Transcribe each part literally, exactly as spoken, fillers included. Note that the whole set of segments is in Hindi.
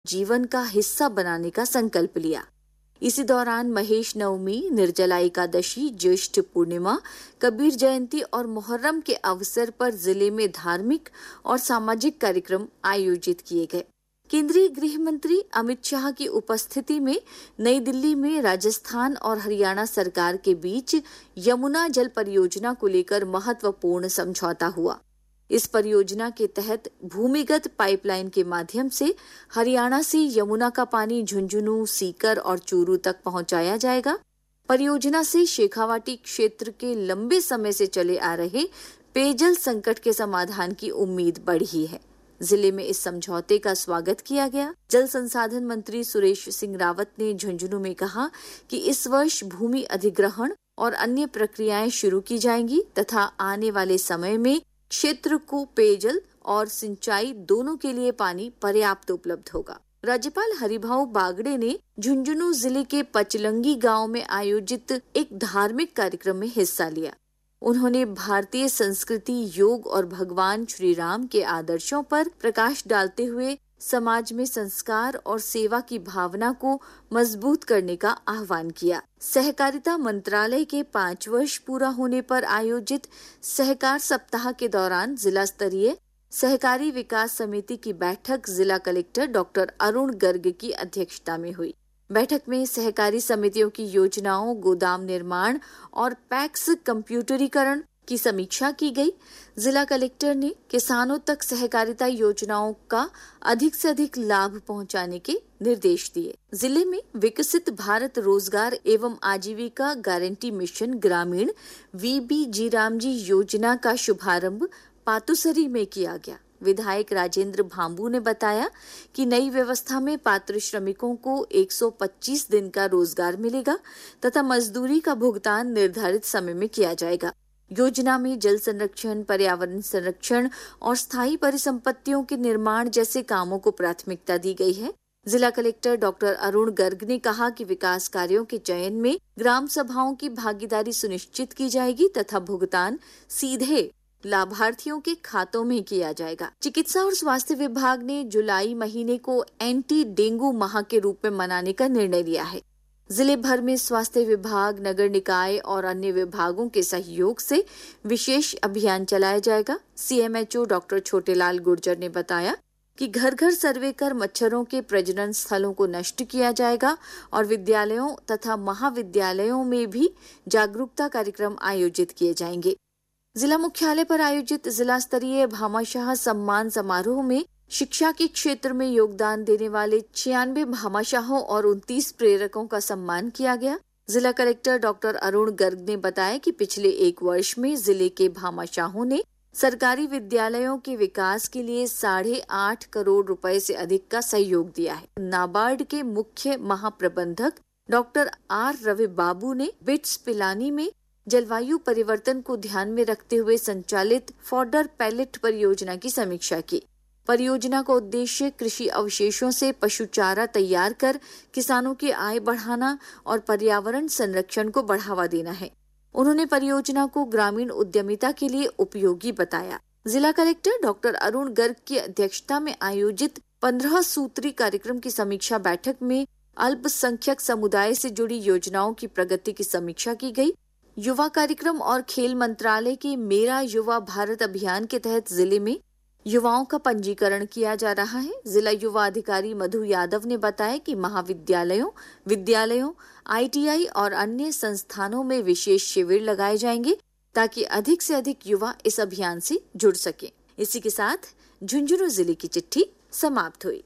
जीवन का हिस्सा बनाने का संकल्प लिया। इसी दौरान महेश नवमी, निर्जला एकादशी, ज्येष्ठ पूर्णिमा, कबीर जयंती और मुहर्रम के अवसर पर जिले में धार्मिक और सामाजिक कार्यक्रम आयोजित किए गए। केंद्रीय गृह मंत्री अमित शाह की उपस्थिति में नई दिल्ली में राजस्थान और हरियाणा सरकार के बीच यमुना जल परियोजना को लेकर महत्वपूर्ण समझौता हुआ। इस परियोजना के तहत भूमिगत पाइपलाइन के माध्यम से हरियाणा से यमुना का पानी झुंझुनू, सीकर और चूरू तक पहुंचाया जाएगा। परियोजना से शेखावाटी क्षेत्र के लंबे समय से चले आ रहे पेयजल संकट के समाधान की उम्मीद बढ़ी है। जिले में इस समझौते का स्वागत किया गया। जल संसाधन मंत्री सुरेश सिंह रावत ने झुंझुनू में कहा कि इस वर्ष भूमि अधिग्रहण और अन्य प्रक्रियाएं शुरू की जाएंगी तथा आने वाले समय में क्षेत्र को पेयजल और सिंचाई दोनों के लिए पानी पर्याप्त उपलब्ध होगा। राज्यपाल हरिभाऊ बागड़े ने झुंझुनू जिले के पचलंगी गांव में आयोजित एक धार्मिक कार्यक्रम में हिस्सा लिया। उन्होंने भारतीय संस्कृति, योग और भगवान श्री राम के आदर्शों पर प्रकाश डालते हुए समाज में संस्कार और सेवा की भावना को मजबूत करने का आह्वान किया। सहकारिता मंत्रालय के पाँच वर्ष पूरा होने पर आयोजित सहकार सप्ताह के दौरान जिला स्तरीय सहकारी विकास समिति की बैठक जिला कलेक्टर डॉक्टर अरुण गर्ग की अध्यक्षता में हुई। बैठक में सहकारी समितियों की योजनाओं, गोदाम निर्माण और पैक्स कंप्यूटरीकरण की समीक्षा की गई। जिला कलेक्टर ने किसानों तक सहकारिता योजनाओं का अधिक से अधिक लाभ पहुंचाने के निर्देश दिए। जिले में विकसित भारत रोजगार एवं आजीविका गारंटी मिशन ग्रामीण वी बी जी राम जी योजना का शुभारंभ पातुसरी में किया गया। विधायक राजेंद्र भांबू ने बताया कि नई व्यवस्था में पात्र श्रमिकों को एक सौ पच्चीस दिन का रोजगार मिलेगा तथा मजदूरी का भुगतान निर्धारित समय में किया जाएगा। योजना में जल संरक्षण, पर्यावरण संरक्षण और स्थायी परिसंपत्तियों के निर्माण जैसे कामों को प्राथमिकता दी गई है। जिला कलेक्टर डॉक्टर अरुण गर्ग ने कहा कि विकास कार्यों के चयन में ग्राम सभाओं की भागीदारी सुनिश्चित की जाएगी तथा भुगतान सीधे लाभार्थियों के खातों में किया जाएगा। चिकित्सा और स्वास्थ्य विभाग ने जुलाई महीने को एंटी डेंगू माह के रूप में मनाने का निर्णय लिया है। जिले भर में स्वास्थ्य विभाग, नगर निकाय और अन्य विभागों के सहयोग से विशेष अभियान चलाया जाएगा। C M H O doctor Chhotelal Gurjar ने बताया कि घर घर सर्वे कर मच्छरों के प्रजनन स्थलों को नष्ट किया जाएगा और विद्यालयों तथा महाविद्यालयों में भी जागरूकता कार्यक्रम आयोजित किए जाएंगे। जिला मुख्यालय पर आयोजित जिला स्तरीय भामाशाह सम्मान समारोह में शिक्षा के क्षेत्र में योगदान देने वाले छियानवे भामाशाहों और उनतीस प्रेरकों का सम्मान किया गया। जिला कलेक्टर डॉक्टर अरुण गर्ग ने बताया कि पिछले एक वर्ष में जिले के भामाशाहों ने सरकारी विद्यालयों के विकास के लिए साढ़े आठ करोड़ रुपए से अधिक का सहयोग दिया है। नाबार्ड के मुख्य महाप्रबंधक डॉक्टर आर रवि बाबू ने बिट्स पिलानी में जलवायु परिवर्तन को ध्यान में रखते हुए संचालित फॉडर पैलेट परियोजना की समीक्षा की। परियोजना का उद्देश्य कृषि अवशेषों से पशु चारा तैयार कर किसानों की आय बढ़ाना और पर्यावरण संरक्षण को बढ़ावा देना है। उन्होंने परियोजना को ग्रामीण उद्यमिता के लिए उपयोगी बताया। जिला कलेक्टर डॉक्टर अरुण गर्ग की अध्यक्षता में आयोजित पंद्रह सूत्री कार्यक्रम की समीक्षा बैठक में अल्पसंख्यक समुदाय से जुड़ी योजनाओं की प्रगति की समीक्षा की गई। युवा कार्यक्रम और खेल मंत्रालय के मेरा युवा भारत अभियान के तहत जिले में युवाओं का पंजीकरण किया जा रहा है। जिला युवा अधिकारी मधु यादव ने बताया कि महाविद्यालयों, विद्यालयों, आई टी आई और अन्य संस्थानों में विशेष शिविर लगाए जाएंगे ताकि अधिक से अधिक युवा इस अभियान से जुड़ सकें। इसी के साथ झुंझुनू जिले की चिट्ठी समाप्त हुई।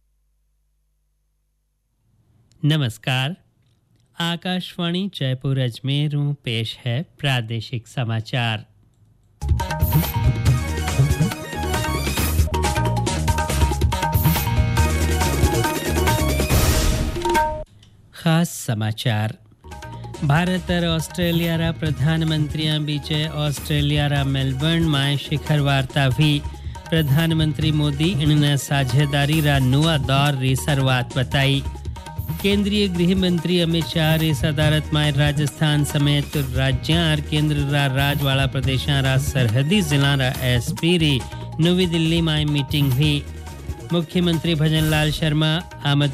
नमस्कार, आकाशवाणी जयपुर अजमेर में पेश है प्रादेशिक समाचार। खास समाचार। भारत और ऑस्ट्रेलिया रा प्रधानमंत्रियों बीच ऑस्ट्रेलिया रा मेलबर्न में शिखर वार्ता भी। प्रधानमंत्री मोदी इन साझेदारी रा नुआ दौर री शुरुआत बताई। केंद्रीय गृह मंत्री अमित शाह रे सदारत में राजस्थान समेत राज्य और केंद्र रा राजवाड़ा प्रदेश रा सरहदी जिला रा एस पी री नवी दिल्ली में मीटिंग हुई। मुख्यमंत्री भजनलाल शर्मा आमद